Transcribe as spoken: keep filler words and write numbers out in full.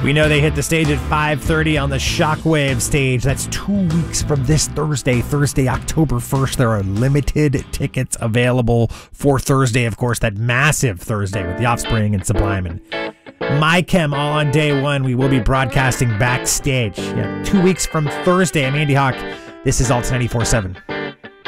We know they hit the stage at five thirty on the Shockwave stage. That's two weeks from this Thursday, Thursday, October first. There are limited tickets available for Thursday, of course, that massive Thursday with The Offspring and Sublime and MyChem all on day one. We will be broadcasting backstage. Yeah, two weeks from Thursday. I'm Andy Hawk. This is Alt ninety-four point seven.